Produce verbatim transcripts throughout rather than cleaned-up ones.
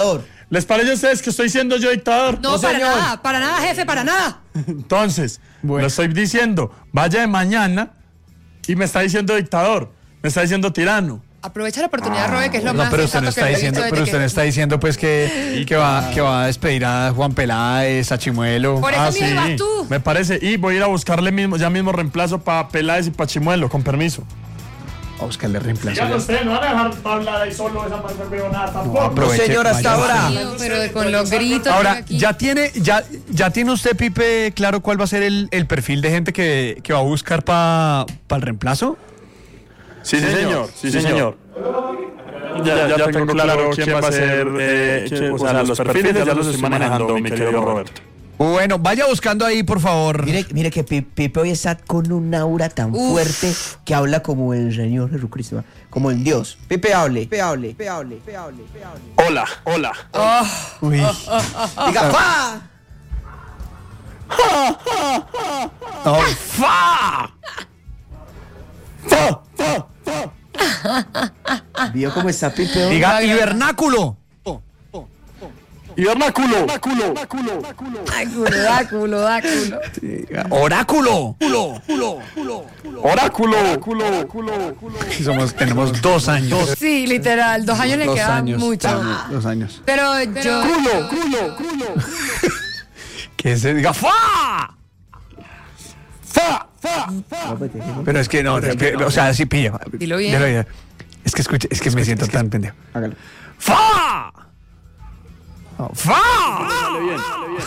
¿Les parece a ustedes que estoy siendo yo dictador? No, no para señor. nada, para nada, jefe, para nada. Entonces, bueno. Lo estoy diciendo, vaya de mañana y me está diciendo dictador, me está diciendo tirano. Aprovecha la oportunidad, ah, Robe, que es lo no, más pero usted no está diciendo, pero usted que... no está diciendo pues que, que va que va a despedir a Juan Peláez, a Chimuelo. Por eso ah, mismo sí, vas tú. Me parece, y voy a ir a buscarle mismo, ya mismo reemplazo para Peláez y para Chimuelo, con permiso. A buscarle reemplazo. Ya no sé, no van a dejar hablar ahí solo esa marca nada tampoco. No, señor, hasta ahora. No, pero con los gritos. Ahora, ya tiene, ya, ya tiene usted, Pipe, claro cuál va a ser el, el perfil de gente que, que va a buscar para pa el reemplazo. Sí, sí, señor. Sí, sí, señor. Ya, ya, ya tengo, tengo claro quién va a ser, eh, quién, o sea, los, los perfiles ya los estoy manejando, mi querido Roberto. Bueno, vaya buscando ahí, por favor. Mire, mire que Pipe hoy está con un aura tan Uf. fuerte que habla como el Señor Jesucristo, como el Dios. Pipe hable, Pipe hable, Pipe hable, Pipe hable, Pipe hable. Hola, hola. Oh. Uy. Oh, oh, oh, oh. Diga, ¡fa! ¡Ja, ja, ja! ¡Oh, fa! ¡Fa, fa, fa! ¿Vio cómo está Pipe hoy? Diga, hibernáculo. Hibernáculo. Oráculo. Oráculo, oráculo. Oráculo. Oráculo. Oráculo. Somos, tenemos dos años. Sí, literal, dos años le dos quedan años, mucho. Dos, dos años. Pero, Pero yo. Culo, culo, culo. Que se diga ¡fa! ¡Fa! ¡Fa! ¡Fa! Pero es que no, es que, o sea, sí pilla. Dilo bien. Es que escuche, es que me siento es que, tan pendejo. Hágalo. ¡Fa! Oh, ¡fa! Sale bien, sale bien.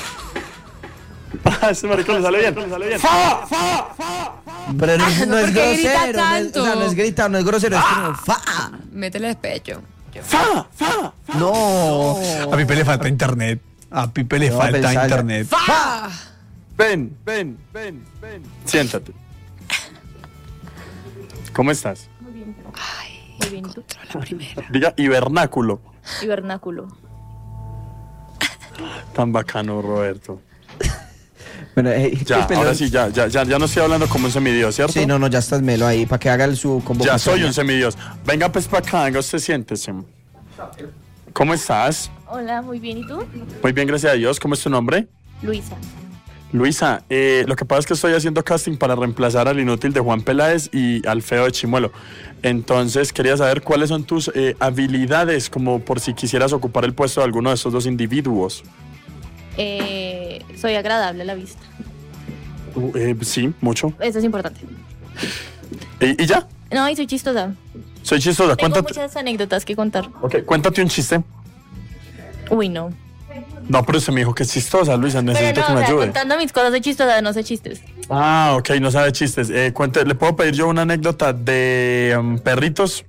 Ah, ese maricón le sale bien, le sale bien. ¡Fa! ¡Fa! ¡Fa! Pero no, ah, no es grosero, no es, tanto. o sea, no es gritar, no es grosero, es como ¡fa! Métele despecho. ¡Fa! ¡Fa! No. A Pipe le falta internet. A Pipe le No, falta pensar, internet. ¡Fa! Ven, ven, ven, ven. Siéntate. ¿Cómo estás? Muy bien. Ay, muy bien. ¿Tú? La primera. Diga hibernáculo. Hibernáculo. Tan bacano, Roberto. Bueno, eh, Ya, Pipe, ahora no, sí, ya, ya, ya, ya no estoy hablando como un semidios, ¿cierto? Sí, no, no, ya estás melo ahí, para que haga el, su convocatoria. Ya soy un semidios. Venga, pues para acá, venga, usted siéntese. ¿Cómo estás? Hola, muy bien. ¿Y tú? Muy bien, gracias a Dios. ¿Cómo es tu nombre? Luisa. Luisa, eh, lo que pasa es que estoy haciendo casting para reemplazar al inútil de Juan Peláez y al feo de Chimuelo. Entonces, quería saber cuáles son tus eh, habilidades, como por si quisieras ocupar el puesto de alguno de estos dos individuos. Eh, soy agradable a la vista. Uh, eh, sí, mucho. Eso es importante. ¿Y, y ya? No, y soy chistosa. Soy chistosa. Tengo Cuéntate. muchas anécdotas que contar. Ok, cuéntate un chiste. Uy, no. No, pero usted me dijo que es chistosa, Luisa. Necesito Pero no, que me o sea, ayude. contando mis cosas de chistosa, no sé chistes. Ah, ok, no sabe chistes. Eh, cuente, ¿le puedo pedir yo una anécdota de um, perritos?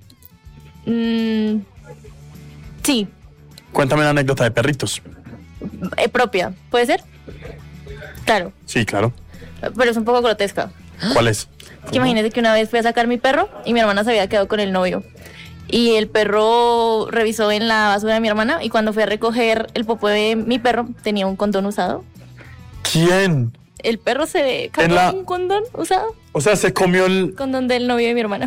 Mm, sí. Cuéntame una anécdota de perritos. Eh, propia. ¿Puede ser? Claro. Sí, claro. Pero es un poco grotesca. ¿Cuál es? Es que imagínese que una vez fui a sacar mi perro y mi hermana se había quedado con el novio. Y el perro revisó en la basura de mi hermana y cuando fui a recoger el popó de mi perro tenía un condón usado. ¿Quién? El perro se cagó la... un condón usado. O sea, se comió el... Condón del novio de mi hermana.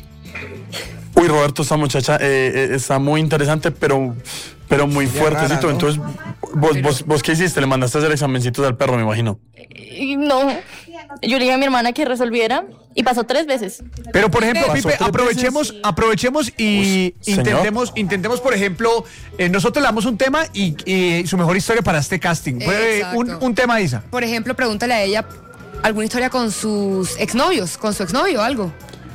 Uy, Roberto, esta muchacha eh, eh, está muy interesante, pero, pero muy fuertecito. ¿No? Entonces, ¿vos, pero... vos, ¿vos qué hiciste? Le mandaste a hacer examencitos al perro, me imagino. Y no. Yo le dije a mi hermana que resolviera y pasó tres veces. Pero por ejemplo, Pipe, aprovechemos, veces? aprovechemos y Uy, intentemos, intentemos, por ejemplo, eh, nosotros le damos un tema y, y su mejor historia para este casting. Eh, un, un tema, Isa. Por ejemplo, pregúntale a ella alguna historia con sus exnovios, con su exnovio o algo.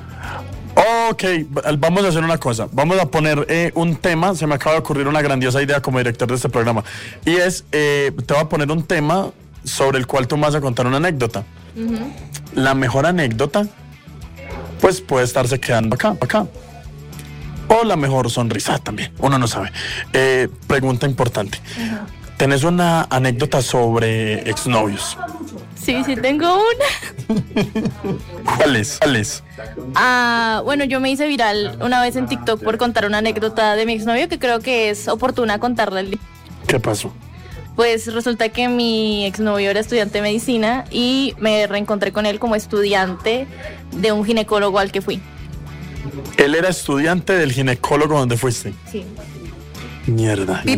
Ok, vamos a hacer una cosa. Vamos a poner eh, un tema. Se me acaba de ocurrir una grandiosa idea como director de este programa. Y es, eh, te voy a poner un tema sobre el cual tú me vas a contar una anécdota. Uh-huh. La mejor anécdota, pues puede estarse quedando acá, acá. O la mejor sonrisa también, uno no sabe. Eh, pregunta importante. Uh-huh. ¿Tenés una anécdota sobre exnovios? Sí, sí tengo una. ¿Cuál es? ¿Cuál es? Ah, bueno, yo me hice viral una vez en TikTok por contar una anécdota de mi exnovio que creo que es oportuna contarla. ¿Qué pasó? Pues resulta que mi exnovio era estudiante de medicina y me reencontré con él como estudiante de un ginecólogo al que fui. ¿Él era estudiante del ginecólogo donde fuiste? Sí. Mierda.